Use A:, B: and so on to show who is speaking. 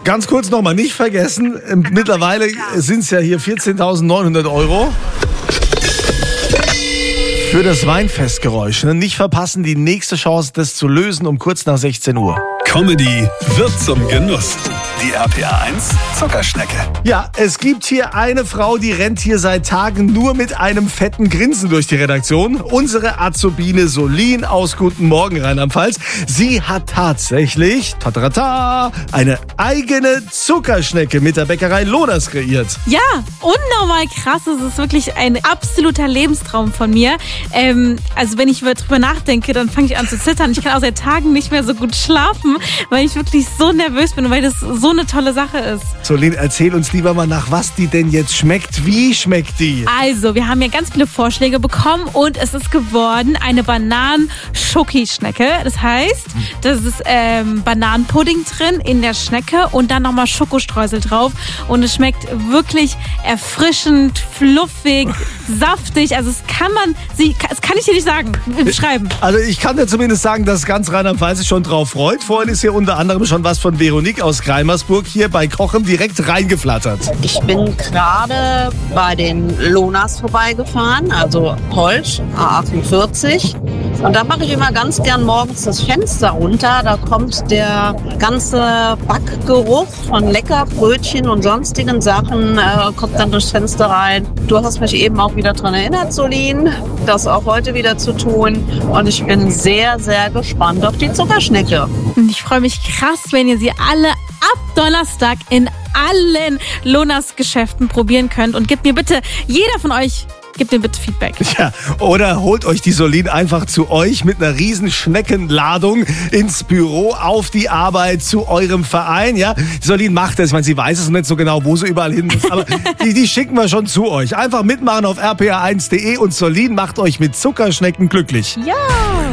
A: Ganz kurz nochmal, nicht vergessen, mittlerweile sind es ja hier 14.900 €. Für das Weinfestgeräusch. Nicht verpassen, die nächste Chance, das zu lösen, um kurz nach 16 Uhr.
B: Comedy wird zum Genuss. Die RPA 1 Zuckerschnecke.
A: Ja, es gibt hier eine Frau, die rennt hier seit Tagen nur mit einem fetten Grinsen durch die Redaktion. Unsere Azubine Solin aus Guten Morgen Rheinland-Pfalz. Sie hat tatsächlich, eine eigene Zuckerschnecke mit der Bäckerei Lohners kreiert.
C: Ja, unnormal krass. Es ist wirklich ein absoluter Lebenstraum von mir. Also wenn ich drüber nachdenke, dann fange ich an zu zittern. Ich kann auch seit Tagen nicht mehr so gut schlafen, weil ich wirklich so nervös bin und weil das so eine tolle Sache ist.
A: Solin, erzähl uns lieber mal, nach was die denn jetzt schmeckt. Wie schmeckt die?
C: Also, wir haben ja ganz viele Vorschläge bekommen und es ist geworden eine Bananen-Schoki-Schnecke. Das heißt, da ist Bananenpudding drin in der Schnecke und dann nochmal Schokostreusel drauf. Und es schmeckt wirklich erfrischend, fluffig, saftig. Also das kann ich dir nicht sagen, beschreiben.
A: Also ich kann dir zumindest sagen, dass ganz Rheinland-Pfalz sich schon drauf freut. Vorhin ist hier unter anderem schon was von Veronique aus Greimersburg hier bei Kochem direkt reingeflattert.
D: Ich bin gerade bei den Lohners vorbeigefahren, also Holsch, A48. Und da mache ich immer ganz gern morgens das Fenster runter. Da kommt der ganze Backgeruch von Leckerbrötchen und sonstigen Sachen, kommt dann durchs Fenster rein. Du hast mich eben auch wieder daran erinnert, Solin, das auch heute wieder zu tun. Und ich bin sehr, sehr gespannt auf die Zuckerschnecke.
C: Und ich freue mich krass, wenn ihr sie alle ab Donnerstag in allen Lohners-Geschäften probieren könnt. Und gebt mir bitte, jeder von euch, gebt mir bitte Feedback.
A: Ja, oder holt euch die Solin einfach zu euch mit einer riesen Schneckenladung ins Büro, auf die Arbeit, zu eurem Verein. Ja, Solin macht es. Ich meine, sie weiß es nicht so genau, wo sie überall hin muss, aber die schicken wir schon zu euch. Einfach mitmachen auf rpa1.de und Solin macht euch mit Zuckerschnecken glücklich.
C: Ja!